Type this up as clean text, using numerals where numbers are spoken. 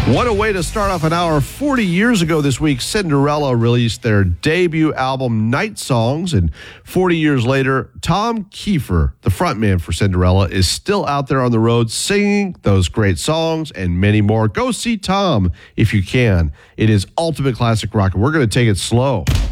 What a way to start off an hour. 40 years ago this week, Cinderella released their debut album, Night Songs, and 40 years later, Tom Kiefer, the frontman for Cinderella, is still out there on the road singing those great songs and many more. Go see Tom if you can. It is ultimate classic rock, and we're going to take it slow.